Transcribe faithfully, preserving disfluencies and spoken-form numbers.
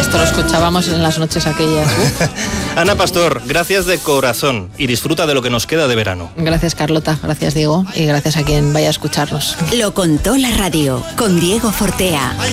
Esto lo escuchábamos en las noches aquellas. Uf. Ana Pastor, gracias de corazón y disfruta de lo que nos queda de verano. Gracias, Carlota, gracias, Diego, y gracias a quien vaya a escucharnos. Lo contó la radio con Diego Fortea.